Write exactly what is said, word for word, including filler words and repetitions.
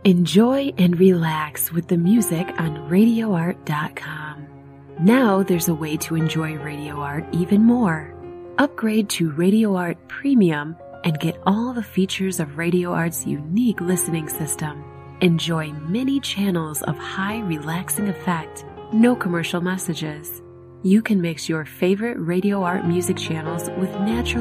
Enjoy and relax with the music on radio art dot com. Now there's a way to enjoy Radio Art even more. Upgrade to Radio Art Premium and get all the features of Radio Art's unique listening system. Enjoy many channels of high relaxing effect, no commercial messages. You can mix your favorite Radio Art music channels with natural